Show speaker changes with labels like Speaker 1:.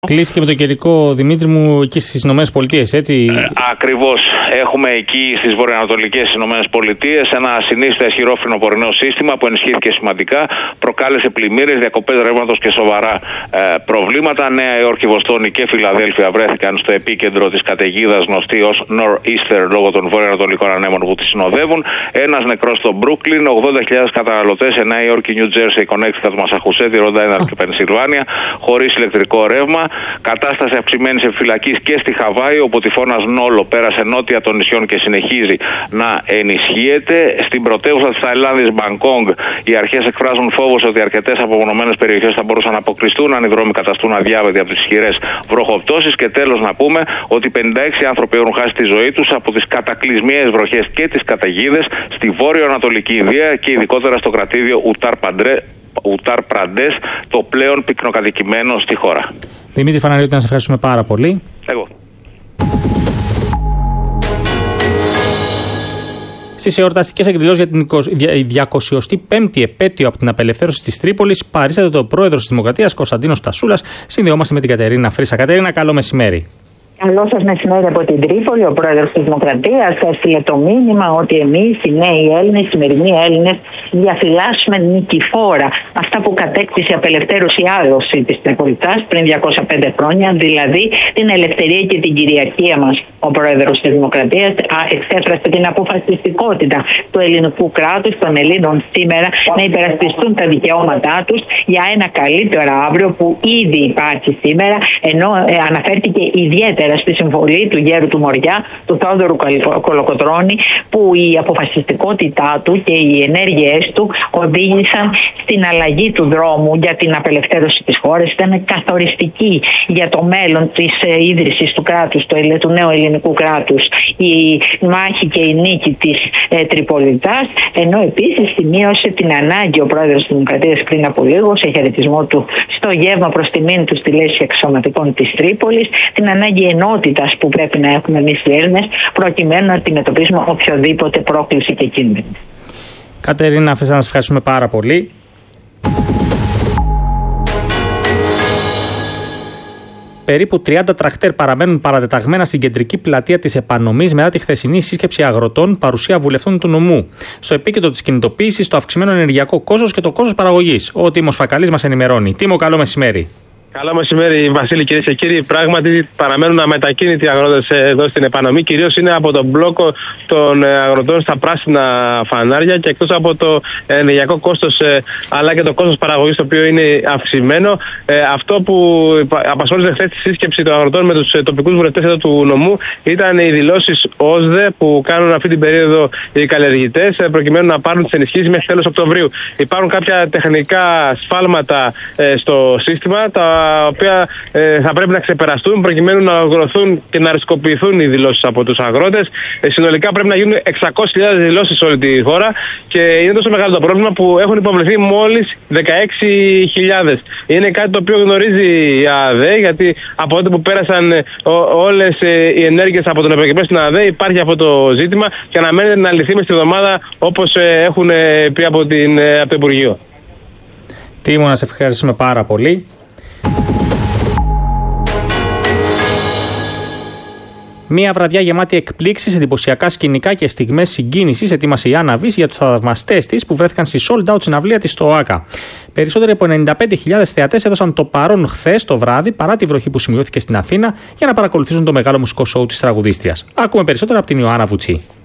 Speaker 1: Κλείσει και με το καιρικό, Δημήτρη μου, εκεί στις ΗΠΑ, έτσι.
Speaker 2: Ακριβώς. Έχουμε εκεί στις βορειοανατολικές ΗΠΑ ένα συνήθως ισχυρό φθινοπορεινό σύστημα που ενισχύθηκε σημαντικά, προκάλεσε πλημμύρες, διακοπές ρεύματος και σοβαρά προβλήματα. Νέα Υόρκη, Βοστόνη και Φιλαδέλφια βρέθηκαν στο επίκεντρο της καταιγίδας γνωστή ως Nor'easter λόγω των βορειοανατολικών ανέμων που τη συνοδεύουν. Ένας νεκρός στο Μπρούκλιν, 80.000 καταναλωτές σε Νέα Υόρκη, Νιου Τζέρσι, Κονέκτικατ, Μασαχουσέτη, Ροντ Άιλαντ και Πενσιλβάνια χωρίς ηλεκτρικό ρεύμα. Κατάσταση αυξημένης επιφυλακής και στη Χαβάη, όπου ο τυφώνας Νόλο πέρασε νότια των νησιών και συνεχίζει να ενισχύεται. Στην πρωτεύουσα της Ταϊλάνδης, Μπανκόγκ, οι αρχές εκφράζουν φόβος ότι αρκετές απομονωμένες περιοχές θα μπορούσαν να αποκλειστούν αν οι δρόμοι καταστούν αδιάβετοι από τις ισχυρές βροχοπτώσεις. Και τέλος να πούμε ότι 56 άνθρωποι έχουν χάσει τη ζωή τους από τις κατακλυσμιαίες βροχές και τις καταιγίδες στη βόρειο-ανατολική Ινδία και ειδικότερα στο κρατήδιο Ουτάρ Πραντές, το πλέον πυκνοκατοικημένο στη χώρα.
Speaker 1: Δημήτρη Φαναριώτη, να σας ευχαριστούμε πάρα πολύ.
Speaker 2: Εγώ.
Speaker 1: Στις εορταστικές εκδηλώσεις για την 205η επέτειο από την απελευθέρωση της Τρίπολης παρίσταται το πρόεδρος της Δημοκρατίας Κωνσταντίνος Τασούλας. Συνδεόμαστε με την Κατερίνα Φρύσα. Κατερίνα, καλό μεσημέρι.
Speaker 3: Καλό σας μεσημέρι από την Τρίπολη. Ο πρόεδρος της Δημοκρατίας έστειλε το μήνυμα ότι εμείς οι νέοι Έλληνες, οι σημερινοί Έλληνες, διαφυλάσσουμε νικηφόρα αυτά που κατέκτησε η απελευθέρωση άδοση της Τρίπολης πριν 205 χρόνια, δηλαδή την ελευθερία και την κυριαρχία μας. Ο πρόεδρος της Δημοκρατίας εξέφρασε την αποφασιστικότητα του ελληνικού κράτους, των Ελλήνων σήμερα, να υπερασπιστούν τα δικαιώματά τους για ένα καλύτερο αύριο που ήδη υπάρχει σήμερα, ενώ αναφέρθηκε ιδιαίτερα στη συμβολή του γέρου του Μοριά, του Θόδωρου Κολοκοτρώνη, που η αποφασιστικότητά του και οι ενέργειές του οδήγησαν στην αλλαγή του δρόμου για την απελευθέρωση της χώρας. Ήταν καθοριστική για το μέλλον της ίδρυσης του κράτους, του νέου ελληνικού κράτους, η μάχη και η νίκη της Τριπολιτάς, ενώ επίσης σημείωσε την ανάγκη ο πρόεδρος της Δημοκρατίας πριν από λίγο, σε χαιρετισμό του στο γεύμα προς τιμήν του στη Λέσχη Αξιωματικών της Τρίπολης, την ανάγκη ενότητας που πρέπει να έχουμε εμείς οι Έλληνες, προκειμένου να αντιμετωπίσουμε οποιοδήποτε πρόκληση και κίνδυνο.
Speaker 1: Κατερίνα, να σας ευχαριστούμε πάρα πολύ. Περίπου 30 τρακτέρ παραμένουν παρατεταγμένα στην κεντρική πλατεία της Επανομής μετά τη χθεσινή σύσκεψη αγροτών, παρουσία βουλευτών του νομού. Στο επίκεντρο της κινητοποίησης, το αυξημένο ενεργειακό κόστος και το κόστος παραγωγής. Ο Τίμος Φακαλής μας ενημερώνει. Τίμο, καλό μεσημέρι.
Speaker 4: Καλό μεσημέρι, Βασίλη, κυρίες και κύριοι. Πράγματι, παραμένουν αμετακίνητοι αγρότες εδώ στην Επανομή. Κυρίως είναι από τον μπλόκο των αγροτών στα πράσινα φανάρια και εκτός από το ενεργειακό κόστος αλλά και το κόστος παραγωγής, το οποίο είναι αυξημένο. Αυτό που απασχόλησε χθες τη σύσκεψη των αγροτών με τους τοπικούς βουλευτές εδώ του νομού ήταν οι δηλώσεις ΟΣΔΕ που κάνουν αυτή την περίοδο οι καλλιεργητές προκειμένου να πάρουν τις ενισχύσεις μέχρι τέλος Οκτωβρίου. Υπάρχουν κάποια τεχνικά σφάλματα στο σύστημα, τα οποία θα πρέπει να ξεπεραστούν προκειμένου να οργανωθούν και να αρισκοποιηθούν οι δηλώσεις από τους αγρότες. Συνολικά πρέπει να γίνουν 600.000 δηλώσεις σε όλη τη χώρα και είναι τόσο μεγάλο το πρόβλημα που έχουν υποβληθεί μόλις 16.000. Είναι κάτι το οποίο γνωρίζει η ΑΔΕ, γιατί από τότε που πέρασαν όλες οι ενέργειες από τον Ευρωκεπές στην ΑΔΕ υπάρχει αυτό το ζήτημα και αναμένεται να λυθεί μες τη εβδομάδα όπως έχουν πει από το Υπουργείο.
Speaker 1: Τίμο, να σε ευχαριστούμε πάρα πολύ. Μία βραδιά γεμάτη εκπλήξεις, εντυπωσιακά σκηνικά και στιγμές συγκίνησης ετοίμασε η Άννα Βύση για τους θαυμαστές της που βρέθηκαν στη sold out συναυλία της στο ΟΑΚΑ. Περισσότεροι από 95.000 θεατές έδωσαν το παρόν χθες το βράδυ, παρά τη βροχή που σημειώθηκε στην Αθήνα, για να παρακολουθήσουν το μεγάλο μουσικό σοου της τραγουδίστριας. Ακούμε περισσότερα από την Ιωάννα Βουτσή.